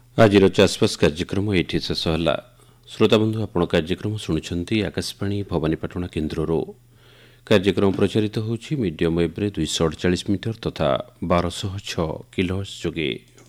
आज चाषबास कार्यक्रम ये शेष है। श्रोताबंधु आपण कार्यक्रम शुणुंट आकाशवाणी भवानीपाटना केन्द्र कार्यक्रम प्रचारित होची मीडियम वेव्रे 248 मीटर तथा 1206 किलोहर्ट्ज जोगे